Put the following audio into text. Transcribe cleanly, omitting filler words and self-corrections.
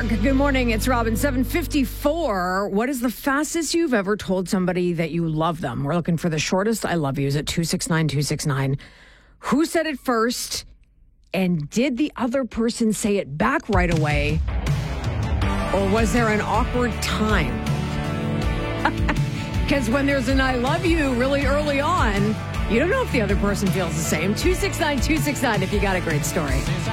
Good morning. It's Robin, 7:54. What is the fastest you've ever told somebody that you love them? We're looking for the shortest I love yous at 269-269. Who said it first? And did the other person say it back right away? Or was there an awkward time? Because when there's an I love you really early on, you don't know if the other person feels the same. 269-269 if you got a great story.